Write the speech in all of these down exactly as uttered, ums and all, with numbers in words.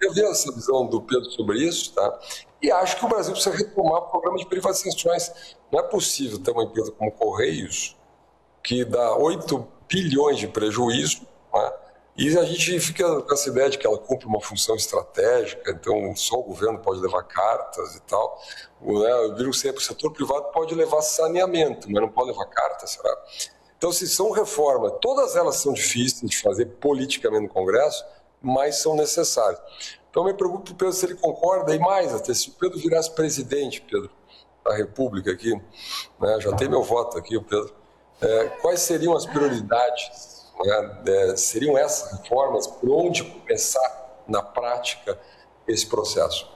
eu vi essa visão do Pedro sobre isso, tá? E acho que o Brasil precisa retomar o programa de privatizações. Não é possível ter uma empresa como Correios, que dá oito bilhões de prejuízo, né? E a gente fica com essa ideia de que ela cumpre uma função estratégica, então só o governo pode levar cartas e tal. Né? Eu digo sempre, o setor privado pode levar saneamento, mas não pode levar cartas, será? Então, se são reformas, todas elas são difíceis de fazer politicamente no Congresso, mas são necessárias. Então, eu me pergunto para o Pedro se ele concorda, e mais até, se o Pedro virasse presidente, Pedro, da República aqui, né, já tem meu voto aqui, o Pedro, é, quais seriam as prioridades, né, é, seriam essas reformas, por onde começar na prática esse processo?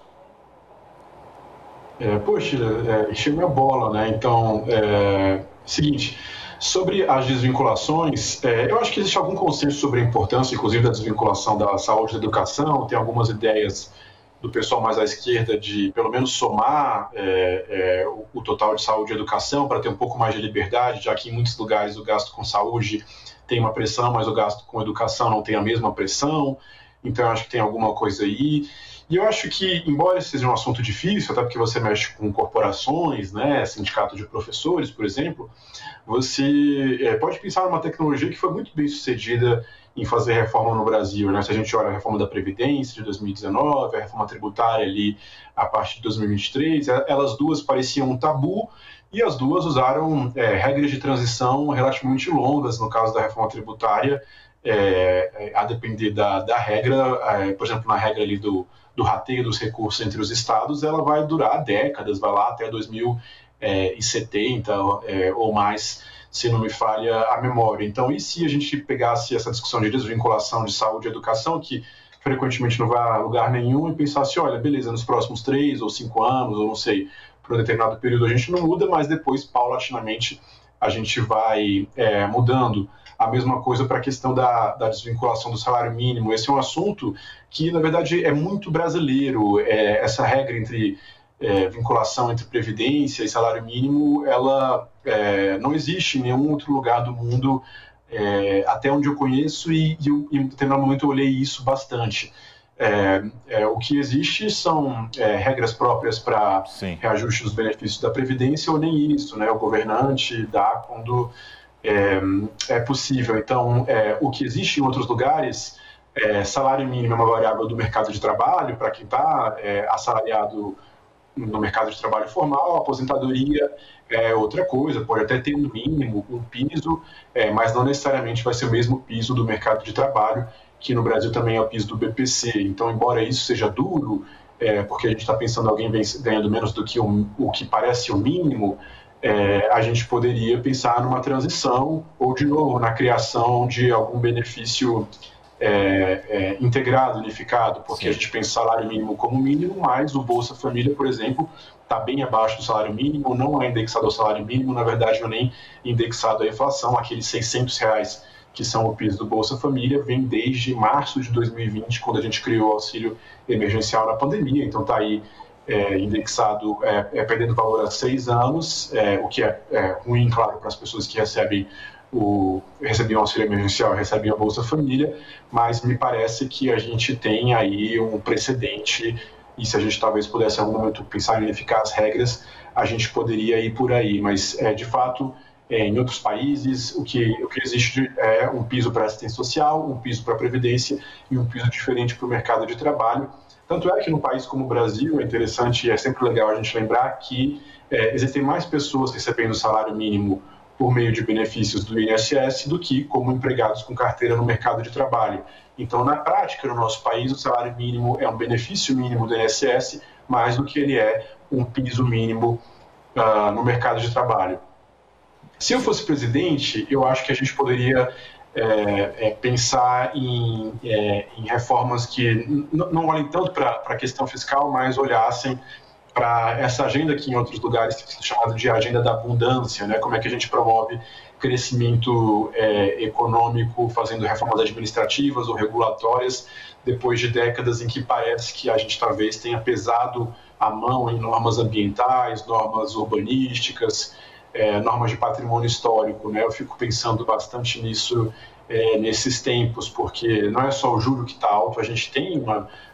É, poxa, é, encheu minha bola, né? Então, é, seguinte, sobre as desvinculações, é, eu acho que existe algum consenso sobre a importância, inclusive, da desvinculação da saúde e da educação. Tem algumas ideias do pessoal mais à esquerda de, pelo menos, somar é, é, o, o total de saúde e educação para ter um pouco mais de liberdade, já que em muitos lugares o gasto com saúde tem uma pressão, mas o gasto com educação não tem a mesma pressão. Então, eu acho que tem alguma coisa aí. E eu acho que, embora esse seja um assunto difícil, até porque você mexe com corporações, né, sindicato de professores, por exemplo, você é, pode pensar numa tecnologia que foi muito bem sucedida em fazer reforma no Brasil, né? Se a gente olha a reforma da Previdência de dois mil e dezenove, a reforma tributária ali a partir de dois mil e vinte e três, elas duas pareciam um tabu e as duas usaram é, regras de transição relativamente longas, no caso da reforma tributária, é, a depender da, da regra, é, por exemplo, na regra ali do do rateio dos recursos entre os estados, ela vai durar décadas, vai lá até dois mil e setenta é, ou mais, se não me falha a memória. Então, e se a gente pegasse essa discussão de desvinculação de saúde e educação, que frequentemente não vai a lugar nenhum, e pensasse, olha, beleza, nos próximos três ou cinco anos, ou não sei, por um determinado período a gente não muda, mas depois, paulatinamente, a gente vai é, mudando. A mesma coisa para a questão da, da desvinculação do salário mínimo. Esse é um assunto que, na verdade, é muito brasileiro. É, essa regra entre é, vinculação entre previdência e salário mínimo, ela é, não existe em nenhum outro lugar do mundo, é, até onde eu conheço, e, e, e em determinado momento eu olhei isso bastante. É, é, o que existe são é, regras próprias para reajuste dos benefícios da Previdência, ou nem isso, né? O governante dá quando é, é possível. Então, é, o que existe em outros lugares, é, salário mínimo é uma variável do mercado de trabalho, para quem está é, assalariado no mercado de trabalho formal, a aposentadoria é outra coisa, pode até ter um mínimo, um piso, é, mas não necessariamente vai ser o mesmo piso do mercado de trabalho, que no Brasil também é o piso do B P C. Então, embora isso seja duro, é, porque a gente está pensando em alguém ganhando menos do que o, o que parece o mínimo, é, a gente poderia pensar numa transição ou, de novo, na criação de algum benefício é, é, integrado, unificado, porque Sim. a gente pensa salário mínimo como mínimo, mas o Bolsa Família, por exemplo, está bem abaixo do salário mínimo, não é indexado ao salário mínimo, na verdade não é nem indexado à inflação, aqueles seiscentos reais que são o piso do Bolsa Família, vem desde março de dois mil e vinte, quando a gente criou o auxílio emergencial na pandemia, então está aí é, indexado, é, é, perdendo valor há seis anos, é, o que é, é ruim, claro, para as pessoas que recebem o, recebiam o auxílio emergencial e recebem a Bolsa Família, mas me parece que a gente tem aí um precedente, e se a gente talvez pudesse em algum momento pensar em unificar as regras, a gente poderia ir por aí, mas é, de fato, é, em outros países, o que, o que existe é um piso para assistência social, um piso para a previdência e um piso diferente para o mercado de trabalho. Tanto é que num país como o Brasil, é interessante e é sempre legal a gente lembrar que é, existem mais pessoas recebendo salário mínimo por meio de benefícios do I N S S do que como empregados com carteira no mercado de trabalho. Então, na prática, no nosso país, o salário mínimo é um benefício mínimo do I N S S, mais do que ele é um piso mínimo uh, no mercado de trabalho. Se eu fosse presidente, eu acho que a gente poderia é, é, pensar em, é, em reformas que não olhem tanto para a questão fiscal, mas olhassem para essa agenda que em outros lugares tem sido chamada de agenda da abundância, né? Como é que a gente promove crescimento é, econômico fazendo reformas administrativas ou regulatórias depois de décadas em que parece que a gente talvez tenha pesado a mão em normas ambientais, normas urbanísticas, é, normas de patrimônio histórico, né? Eu fico pensando bastante nisso é, nesses tempos, porque não é só o juro que está alto, a gente tem uma